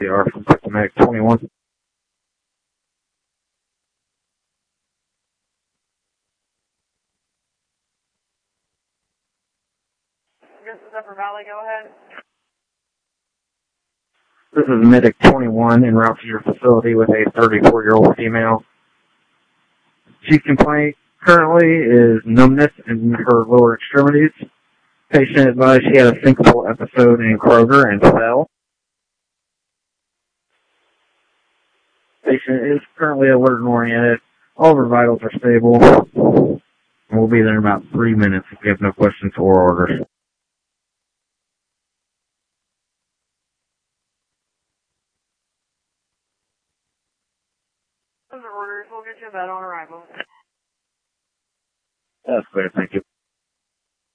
CR from Medic 21. This is Upper Valley, go ahead. This is Medic 21 en route to your facility with a 34-year-old female. Chief complaint currently is numbness in her lower extremities. Patient advised she had a syncopal episode in Kroger and fell. Patient is currently alert and oriented. All of her vitals are stable. And we'll be there in about 3 minutes if we have no questions or orders. Those are orders. We'll get you a bed on arrival. That's clear, thank you.